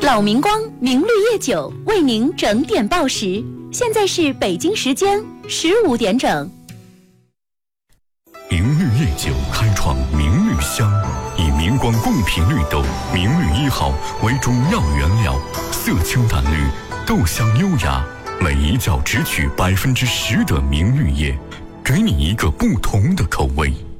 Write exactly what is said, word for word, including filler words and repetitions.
老明光明绿叶酒为您整点报时，现在是北京时间十五点整。 明绿叶酒开创明绿香，以明光贡品绿豆明绿一号为主要原料，色清淡绿，豆香优雅，每一窖只取百分之十的明绿叶，给你一个不同的口味。